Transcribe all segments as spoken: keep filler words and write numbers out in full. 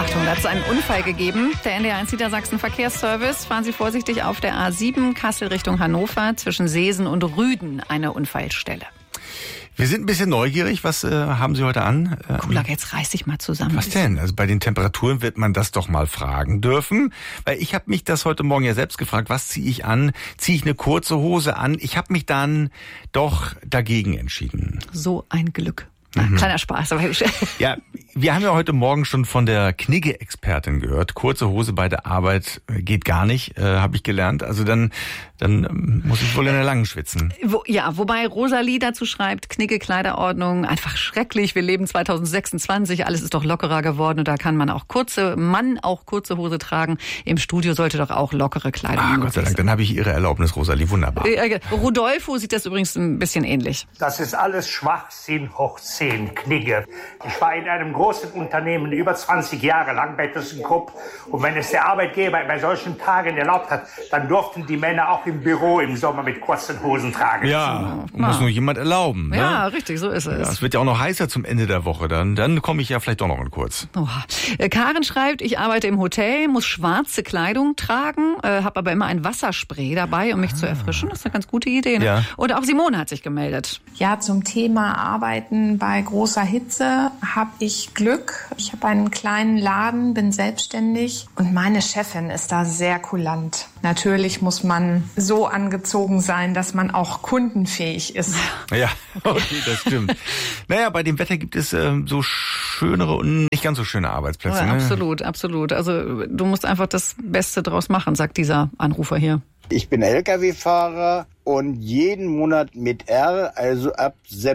Achtung, da hat es einen Unfall gegeben. Der N D R eins Niedersachsen Verkehrsservice. Fahren Sie vorsichtig auf der A sieben, Kassel Richtung Hannover, zwischen Seesen und Rüden eine Unfallstelle. Wir sind ein bisschen neugierig. Was äh, haben Sie heute an? Ähm, Kulak, jetzt reiß dich mal zusammen. Was denn? Also bei den Temperaturen wird man das doch mal fragen dürfen. Weil ich habe mich das heute Morgen ja selbst gefragt, was ziehe ich an? Ziehe ich eine kurze Hose an? Ich habe mich dann doch dagegen entschieden. So ein Glück. Na, mhm. Kleiner Spaß. Ja, wir haben ja heute Morgen schon von der Knigge-Expertin gehört. Kurze Hose bei der Arbeit geht gar nicht, äh, habe ich gelernt. Also dann, dann ähm, muss ich wohl in der langen schwitzen. Wo, ja, wobei Rosalie dazu schreibt, Knigge-Kleiderordnung, einfach schrecklich. Wir leben zwanzig sechsundzwanzig, alles ist doch lockerer geworden und da kann man auch kurze, Mann auch kurze Hose tragen. Im Studio sollte doch auch lockere Kleidung Ah, Gott sei Dank, dann habe ich Ihre Erlaubnis, Rosalie, wunderbar. Äh, Rodolfo sieht das übrigens ein bisschen ähnlich. Das ist alles Schwachsinn hoch zehn, Knigge. Ich war in einem großen Unternehmen über zwanzig Jahre lang bei ThyssenKrupp und wenn es der Arbeitgeber bei solchen Tagen erlaubt hat, dann durften die Männer auch im Büro im Sommer mit kurzen Hosen tragen. Ja, so. Muss nur jemand erlauben. Ne? Ja, richtig, so ist es. Ja, es wird ja auch noch heißer zum Ende der Woche, dann, dann komme ich ja vielleicht doch noch in kurz. Oha. Karin schreibt, ich arbeite im Hotel, muss schwarze Kleidung tragen, äh, habe aber immer ein Wasserspray dabei, um mich ah. zu erfrischen. Das ist eine ganz gute Idee. Ne? Ja. Und auch Simone hat sich gemeldet. Ja, zum Thema Arbeiten bei großer Hitze habe ich Glück. Ich habe einen kleinen Laden, bin selbstständig und meine Chefin ist da sehr kulant. Natürlich muss man so angezogen sein, dass man auch kundenfähig ist. Ja, okay, das stimmt. Naja, bei dem Wetter gibt es äh, so schönere und nicht ganz so schöne Arbeitsplätze. Ja, ne? Absolut, absolut. Also du musst einfach das Beste draus machen, sagt dieser Anrufer hier. Ich bin L K W-Fahrer und jeden Monat mit R, also ab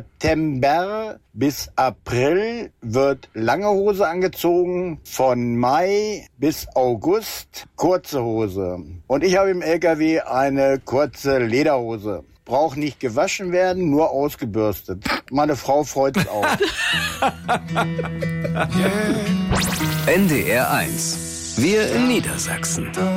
September bis April, wird lange Hose angezogen, von Mai bis August kurze Hose. Und ich habe im L K W eine kurze Lederhose. Braucht nicht gewaschen werden, nur ausgebürstet. Meine Frau freut sich auch. N D R eins. Wir in Niedersachsen.